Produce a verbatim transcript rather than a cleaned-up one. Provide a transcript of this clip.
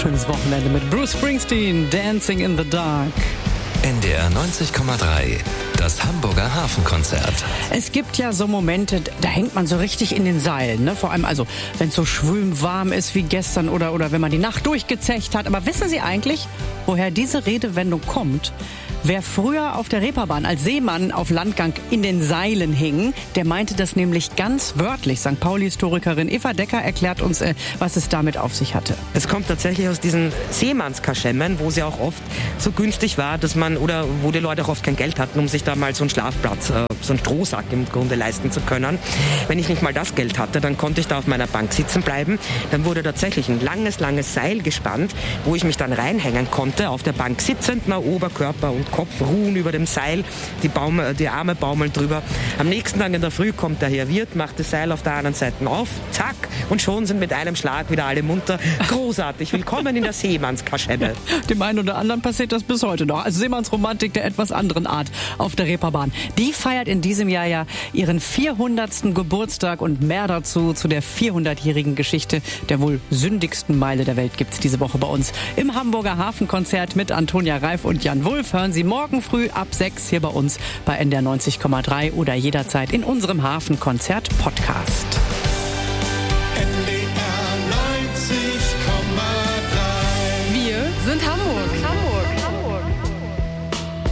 schönes Wochenende mit Bruce Springsteen, Dancing in the Dark. N D R neunzig Komma drei, das Hamburger Hafenkonzert. Es gibt ja so Momente, da hängt man so richtig in den Seilen, ne? Vor allem also, wenn es so schwül warm ist wie gestern oder, oder wenn man die Nacht durchgezecht hat. Aber wissen Sie eigentlich, woher diese Redewendung kommt? Wer früher auf der Reeperbahn als Seemann auf Landgang in den Seilen hing, der meinte das nämlich ganz wörtlich. Sankt Pauli-Historikerin Eva Decker erklärt uns, äh, was es damit auf sich hatte. Es kommt tatsächlich aus diesen Seemannskaschemmen, wo es ja auch oft so günstig war, dass man, oder wo die Leute auch oft kein Geld hatten, um sich da mal so einen Schlafplatz, äh, so einen Strohsack im Grunde leisten zu können. Wenn ich nicht mal das Geld hatte, dann konnte ich da auf meiner Bank sitzen bleiben. Dann wurde tatsächlich ein langes, langes Seil gespannt, wo ich mich dann reinhängen konnte, auf der Bank sitzend, na, Oberkörper und Kopf ruhen über dem Seil, die, Baum, die Arme baumeln drüber. Am nächsten Tag in der Früh kommt der Herr Wirt, macht das Seil auf der anderen Seite auf, zack, und schon sind mit einem Schlag wieder alle munter. Großartig, willkommen in der Seemannskaschemme. Dem einen oder anderen passiert das bis heute noch. Also Seemannsromantik der etwas anderen Art auf der Reeperbahn. Die feiert in diesem Jahr ja ihren vierhundertsten Geburtstag und mehr dazu, zu der vierhundertjährigen Geschichte der wohl sündigsten Meile der Welt gibt's diese Woche bei uns im Hamburger Hafenkonzert mit Antonia Reif und Jan Wulff. Hören Sie morgen früh ab sechs hier bei uns bei N D R neunzig Komma drei oder jederzeit in unserem Hafenkonzert-Podcast.